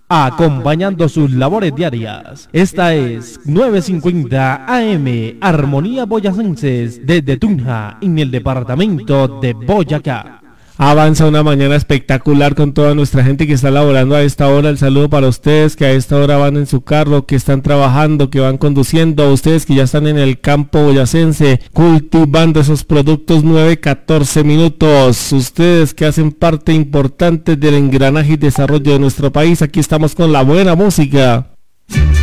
acompañando sus labores diarias. Esta es 950 AM, Armonía Boyacenses, desde Tunja, en el departamento de Boyacá. Avanza una mañana espectacular con toda nuestra gente que está laborando a esta hora. El saludo para ustedes que a esta hora van en su carro, que están trabajando, que van conduciendo. Ustedes que ya están en el campo boyacense cultivando esos productos. 9:14 minutos. Ustedes que hacen parte importante del engranaje y desarrollo de nuestro país. Aquí estamos con la buena música.